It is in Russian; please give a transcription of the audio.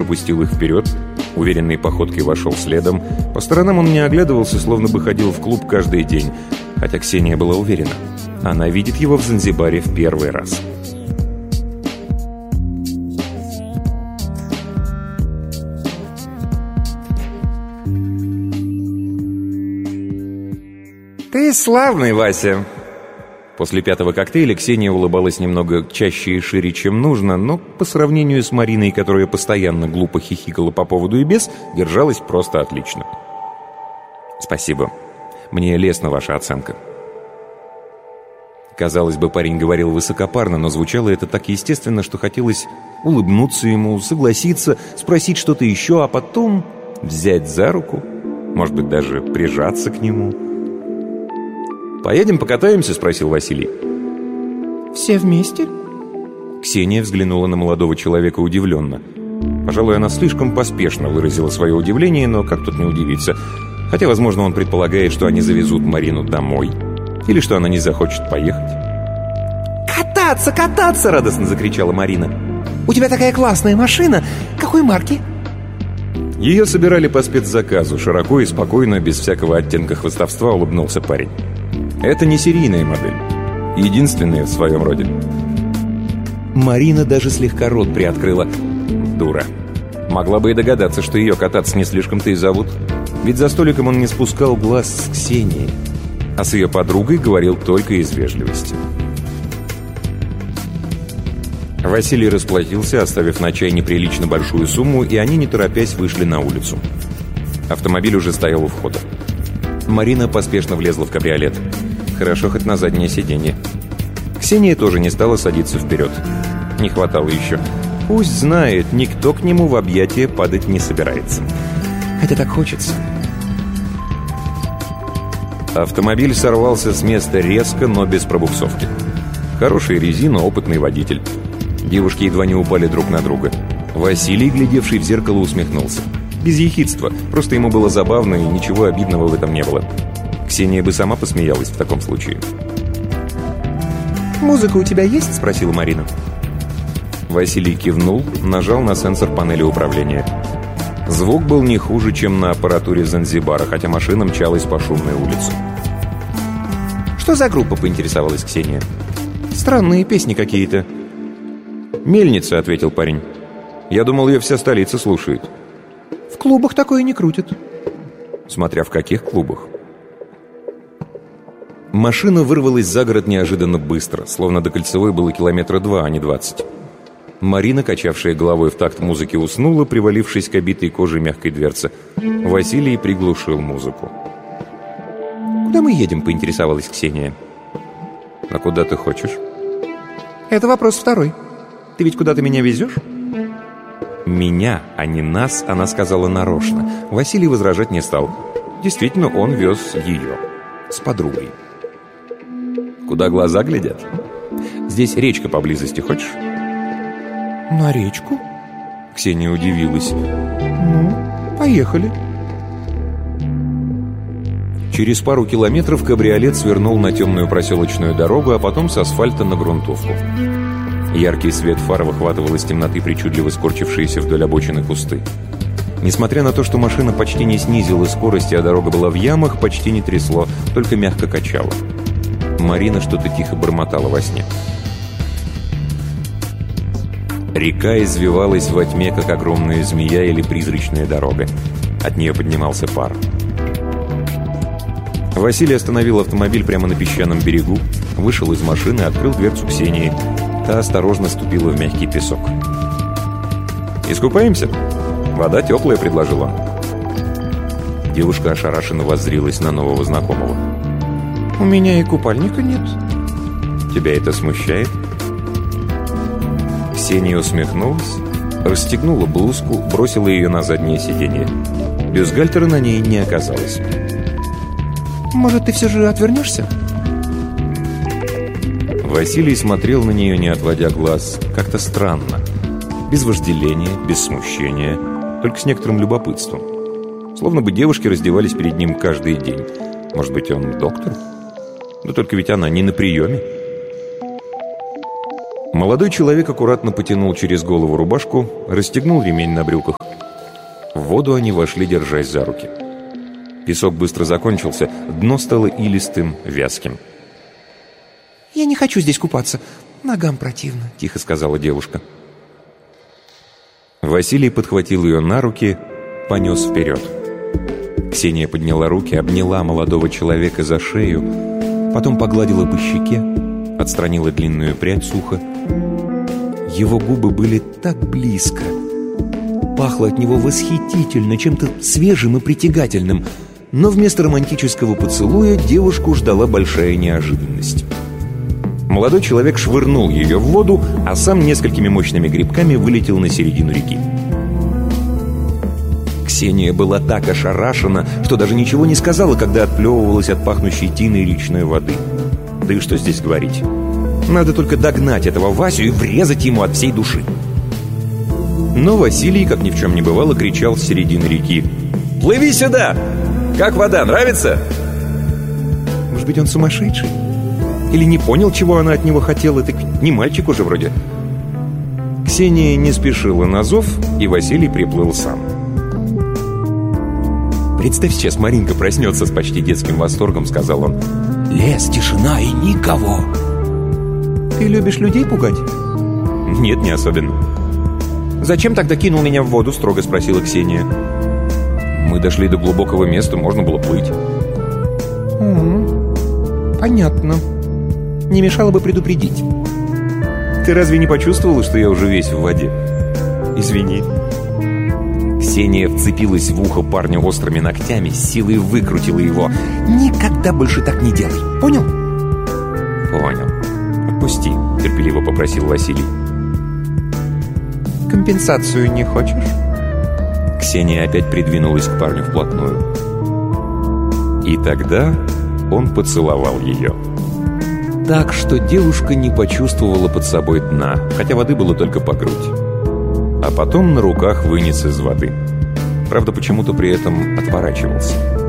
пропустил их вперед, уверенной походкой вошел следом. По сторонам он не оглядывался, словно бы ходил в клуб каждый день. Хотя Ксения была уверена, она видит его в Занзибаре в первый раз. «Ты славный, Вася!» После 5-го коктейля Ксения улыбалась немного чаще и шире, чем нужно, но по сравнению с Мариной, которая постоянно глупо хихикала по поводу и без, держалась просто отлично. «Спасибо. Мне лестна ваша оценка». Казалось бы, парень говорил высокопарно, но звучало это так естественно, что хотелось улыбнуться ему, согласиться, спросить что-то еще, а потом взять за руку, может быть, даже прижаться к нему. «Поедем покатаемся?» — спросил Василий. «Все вместе?» Ксения взглянула на молодого человека удивленно. Пожалуй, она слишком поспешно выразила свое удивление, но как тут не удивиться? Хотя, возможно, он предполагает, что они завезут Марину домой. Или что она не захочет поехать. «Кататься, кататься!» — радостно закричала Марина. «У тебя такая классная машина! Какой марки?» Ее собирали по спецзаказу. Широко и спокойно, без всякого оттенка хвастовства, улыбнулся парень. Это не серийная модель. Единственная в своем роде. Марина даже слегка рот приоткрыла. Дура. Могла бы и догадаться, что ее кататься не слишком-то и зовут. Ведь за столиком он не спускал глаз с Ксенией. А с ее подругой говорил только из вежливости. Василий расплатился, оставив на чай неприлично большую сумму, и они, не торопясь, вышли на улицу. Автомобиль уже стоял у входа. Марина поспешно влезла в кабриолет. Хорошо хоть на заднее сиденье. Ксения тоже не стала садиться вперед. Не хватало еще. Пусть знает, никто к нему в объятия падать не собирается. Хотя так хочется. Автомобиль сорвался с места резко, но без пробуксовки. Хорошая резина, опытный водитель. Девушки едва не упали друг на друга. Василий, глядевший в зеркало, усмехнулся. Без ехидства, просто ему было забавно, и ничего обидного в этом не было. Ксения бы сама посмеялась в таком случае. «Музыка у тебя есть?» — спросила Марина. Василий кивнул, нажал на сенсор панели управления. Звук был не хуже, чем на аппаратуре Занзибара, хотя машина мчалась по шумной улице. «Что за группа?» — поинтересовалась Ксения. «Странные песни какие-то». «Мельница», — ответил парень. «Я думал, ее вся столица слушает». «В клубах такое не крутят». «Смотря в каких клубах». Машина вырвалась за город неожиданно быстро, словно до Кольцевой было 2 километра, а не 20. Марина, качавшая головой в такт музыки, уснула, привалившись к обитой кожей мягкой дверцы. Василий приглушил музыку. «Куда мы едем?» — поинтересовалась Ксения. «А куда ты хочешь?» «Это вопрос второй. Ты ведь куда-то меня везешь?» «Меня, а не нас», — она сказала нарочно. Василий возражать не стал. Действительно, он вез ее. С подругой. «Куда глаза глядят? Здесь речка поблизости, хочешь?» «На речку?» Ксения удивилась. «Ну, поехали». Через пару километров кабриолет свернул на темную проселочную дорогу, а потом с асфальта на грунтовку. Яркий свет фар выхватывал из темноты причудливо скорчившиеся вдоль обочины кусты. Несмотря на то, что машина почти не снизила скорости, а дорога была в ямах, почти не трясло, только мягко качало. Марина что-то тихо бормотала во сне. Река извивалась во тьме, как огромная змея или призрачная дорога. От нее поднимался пар. Василий остановил автомобиль прямо на песчаном берегу, вышел из машины, открыл дверцу Ксении. Та осторожно ступила в мягкий песок. «Искупаемся?» «Вода теплая», — предложил он. Девушка ошарашенно воззрилась на нового знакомого. «У меня и купальника нет». «Тебя это смущает?» Ксения усмехнулась, расстегнула блузку, бросила ее на заднее сиденье. Бюстгальтера на ней не оказалось. «Может, ты все же отвернешься?» Василий смотрел на нее, не отводя глаз, как-то странно. Без вожделения, без смущения, только с некоторым любопытством. Словно бы девушки раздевались перед ним каждый день. Может быть, он доктор? Да только ведь она не на приеме. Молодой человек аккуратно потянул через голову рубашку, расстегнул ремень на брюках. В воду они вошли, держась за руки. Песок быстро закончился, дно стало илистым, вязким. «Я не хочу здесь купаться, ногам противно», — тихо сказала девушка. Василий подхватил ее на руки, понес вперед. Ксения подняла руки, обняла молодого человека за шею, потом погладила по щеке, отстранила длинную прядь с уха. Его губы были так близко. Пахло от него восхитительно, чем-то свежим и притягательным. Но вместо романтического поцелуя девушку ждала большая неожиданность. Молодой человек швырнул ее в воду, а сам несколькими мощными грибками вылетел на середину реки. Ксения была так ошарашена, что даже ничего не сказала, когда отплевывалась от пахнущей тиной речной воды. Да и что здесь говорить? Надо только догнать этого Васю и врезать ему от всей души. Но Василий, как ни в чем не бывало, кричал с середины реки: «Плыви сюда! Как вода, нравится?» Может быть, он сумасшедший? Или не понял, чего она от него хотела? Так не мальчик уже вроде. Ксения не спешила на зов, и Василий приплыл сам. «Представь, сейчас Маринка проснется с почти детским восторгом», — сказал он. «Лес, тишина и никого». «Ты любишь людей пугать?» «Нет, не особенно». «Зачем тогда кинул меня в воду?» — строго спросила Ксения. «Мы дошли до глубокого места, можно было плыть». «Понятно. Не мешало бы предупредить». «Ты разве не почувствовала, что я уже весь в воде?» «Извини». Ксения вцепилась в ухо парня острыми ногтями, с силой выкрутила его. «Никогда больше так не делай, понял?» «Понял. Отпусти», — терпеливо попросил Василий. «Компенсацию не хочешь?» Ксения опять придвинулась к парню вплотную. И тогда он поцеловал ее. Так что девушка не почувствовала под собой дна, хотя воды было только по грудь. А потом на руках вынес из воды. Правда, почему-то при этом отворачивался.